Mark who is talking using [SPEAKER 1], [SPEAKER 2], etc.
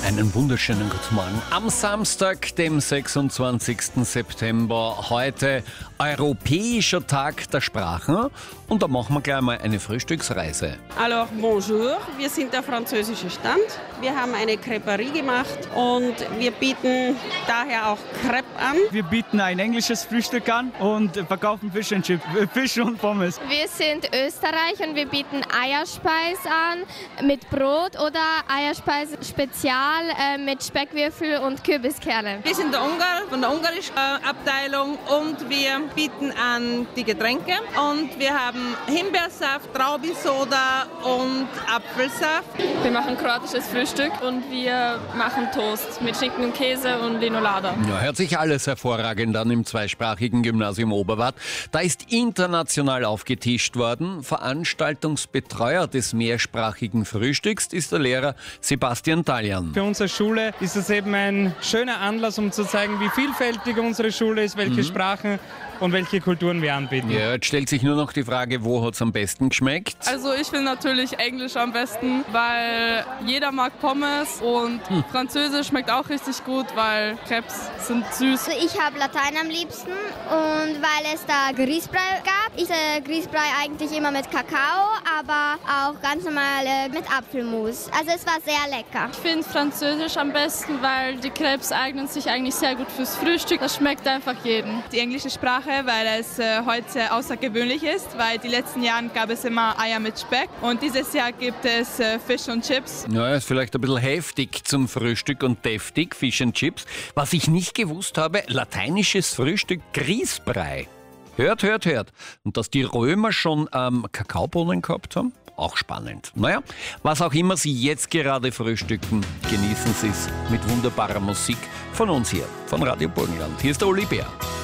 [SPEAKER 1] Einen wunderschönen guten Morgen. Am Samstag, dem 26. September, heute Europäischer Tag der Sprachen. Und da machen wir gleich mal eine Frühstücksreise.
[SPEAKER 2] Alors, bonjour, wir sind der französische Stand. Wir haben eine Creperie gemacht und wir bieten daher auch Crepe an.
[SPEAKER 3] Wir bieten ein englisches Frühstück an und verkaufen Fish und Pommes.
[SPEAKER 4] Wir sind Österreich und wir bieten Eierspeis an mit Brot oder Eierspeis Spezial mit Speckwürfel und Kürbiskerne.
[SPEAKER 5] Wir sind der Ungar von der ungarischen Abteilung und wir bieten an die Getränke und wir haben Himbeersaft, Traubensoda und Apfelsaft.
[SPEAKER 6] Wir machen kroatisches Frühstück und wir machen Toast mit Schinken und Käse und Linolada.
[SPEAKER 1] Ja, hört sich alles hervorragend an im zweisprachigen Gymnasium Oberwart. Da ist international aufgetischt worden. Veranstaltungsbetreuer des mehrsprachigen Frühstücks ist der Lehrer Sebastian Talian.
[SPEAKER 3] Für unsere Schule ist es eben ein schöner Anlass, um zu zeigen, wie vielfältig unsere Schule ist, welche Sprachen und welche Kulturen wir anbieten.
[SPEAKER 1] Ja, jetzt stellt sich nur noch die Frage, wo hat es am besten geschmeckt?
[SPEAKER 6] Also ich finde natürlich Englisch am besten, weil jeder mag Pommes und Französisch schmeckt auch richtig gut, weil Crepes sind süß.
[SPEAKER 4] Also ich habe Latein am liebsten und weil es da Grießbrei gab. Ich Grießbrei eigentlich immer mit Kakao, aber auch ganz normal mit Apfelmus. Also es war sehr lecker.
[SPEAKER 6] Ich finde Französisch am besten, weil die Crepes eignen sich eigentlich sehr gut fürs Frühstück. Das schmeckt einfach jedem.
[SPEAKER 5] Die englische Sprache, weil es heute außergewöhnlich ist, weil die letzten Jahre gab es immer Eier mit Speck und dieses Jahr gibt es Fish und Chips.
[SPEAKER 1] Ja, ist vielleicht ein bisschen heftig zum Frühstück und deftig, Fish and Chips. Was ich nicht gewusst habe, lateinisches Frühstück Grießbrei. Hört. Und dass die Römer schon Kakaobohnen gehabt haben? Auch spannend. Naja, was auch immer Sie jetzt gerade frühstücken, genießen Sie es mit wunderbarer Musik von uns hier, von Radio Burgenland. Hier ist der Uli Bär.